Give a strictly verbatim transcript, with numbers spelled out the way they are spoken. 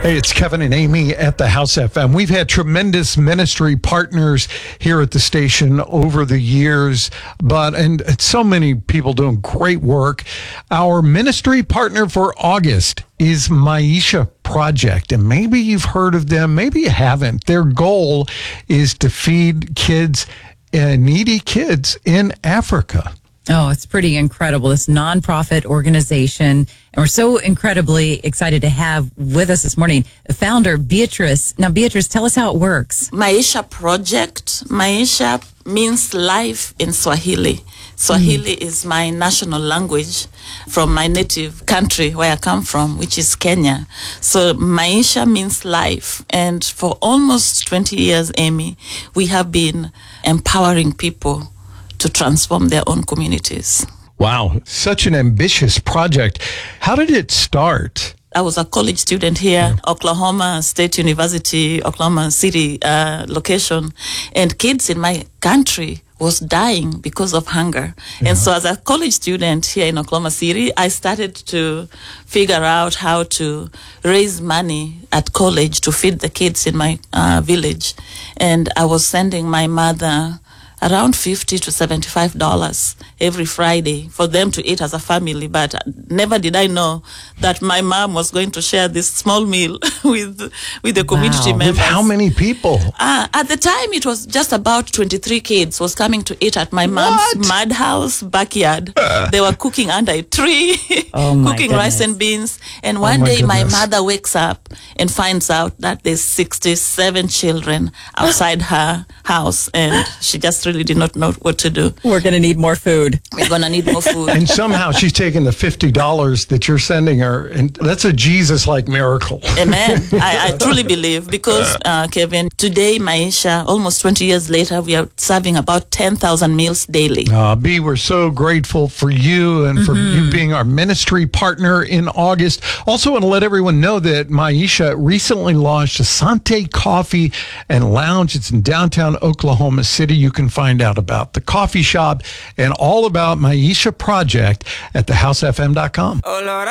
Hey, it's Kevin and Amy at the House F M. We've had tremendous ministry partners here at the station over the years, but and so many people doing great work. Our ministry partner for August is Maisha Project, and maybe you've heard of them, maybe you haven't. Their goal is to feed kids, uh, needy kids in Africa. Oh, it's pretty incredible, this nonprofit organization. And we're so incredibly excited to have with us this morning the founder, Beatrice. Now, Beatrice, tell us how it works. Maisha Project. Maisha means life in Swahili. Swahili mm. is my national language from my native country where I come from, which is Kenya. So Maisha means life. And for almost twenty years, Amy, we have been empowering people to transform their own communities. Wow, such an ambitious project. How did it start? I was a college student here, Oklahoma State University, Oklahoma City uh, location, and kids in my country was dying because of hunger. Yeah. And so as a college student here in Oklahoma City, I started to figure out how to raise money at college to feed the kids in my uh, village. And I was sending my mother around fifty to seventy-five dollars every Friday for them to eat as a family. But never did I know that my mom was going to share this small meal with with the community wow. members. With how many people? Uh, at the time, it was just about twenty-three kids was coming to eat at my mom's What? mud house backyard. Uh. They were cooking under a tree, oh my cooking goodness. rice and beans. And one oh my day, goodness. my mother wakes up and finds out that there's sixty-seven children outside her house, and she just really did not know what to do. We're going to need more food. We're going to need more food. And somehow she's taking the fifty dollars that you're sending her, and that's a Jesus-like miracle. Amen. I, I truly believe because, uh, Kevin, today, Maisha, almost twenty years later, we are serving about ten thousand meals daily. Uh, B, we're so grateful for you and for mm-hmm. you being our ministry partner in August. Also want to let everyone know that Maisha recently launched Asante Coffee and Lounge. It's in downtown Oklahoma City. You can find out about the coffee shop and all about Maisha Project at the house f m dot com. Oh, Lord.